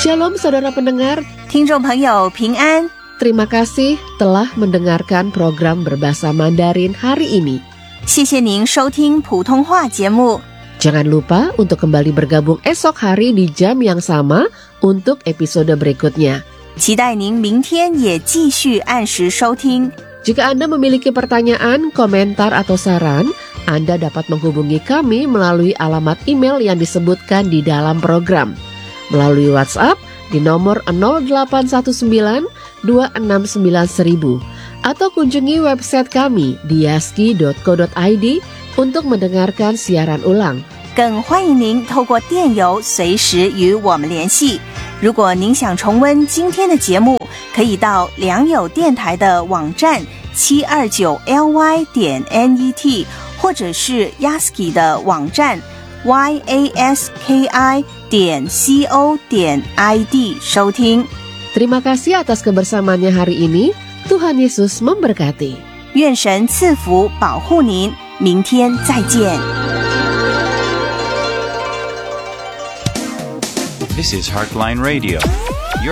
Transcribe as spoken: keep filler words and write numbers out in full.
Shalom saudara pendengar, 听众朋友平安。 terima kasih telah mendengarkan program berbahasa Mandarin hari ini. 谢谢您收听普通话节目。 Jangan lupa untuk kembali bergabung esok hari di jam yang sama untuk episode berikutnya. 期待您明天也继续按时收听。 Jika Anda memiliki pertanyaan, komentar atau saran, Anda dapat menghubungi kami melalui alamat email yang disebutkan di dalam program. Melalui WhatsApp di nomor nol delapan satu sembilan dua enam sembilan nol nol nol atau kunjungi website kami di yaski dot co dot i d untuk mendengarkan siaran ulang. 更欢迎您透过电邮随时与我们联系。如果您想重温今天的节目，可以到良友电台的网站 七二九 l y 点 n e t 或者是 Yaski 的网站 y a s k i 点 c o 点 i d 收听。 Terima kasih atas kebersamaannya hari ini. Tuhan Yesus memberkati. 愿神赐福保护您，明天再见。 This is Heartline Radio.